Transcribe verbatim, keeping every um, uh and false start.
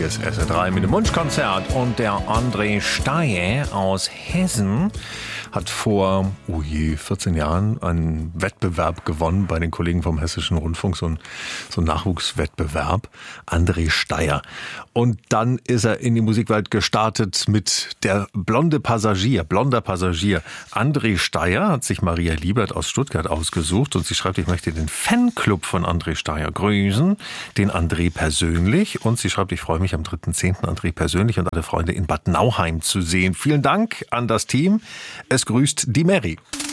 ist S R drei mit dem Wunschkonzert. Und der André Steyer aus Hessen hat vor, oh je, vierzehn Jahren einen Wettbewerb gewonnen bei den Kollegen vom Hessischen Rundfunk, so ein, so ein Nachwuchswettbewerb, André Steyer. Und dann ist er in die Musikwelt gestartet mit der blonde Passagier, blonder Passagier. André Steyer hat sich Maria Liebert aus Stuttgart ausgesucht und sie schreibt, ich möchte den Fanclub von André Steyer grüßen, den André persönlich. Und sie schreibt, ich freue mich am dritten zehnten André persönlich und alle Freunde in Bad Nauheim zu sehen. Vielen Dank an das Team. Es grüßt die Mary.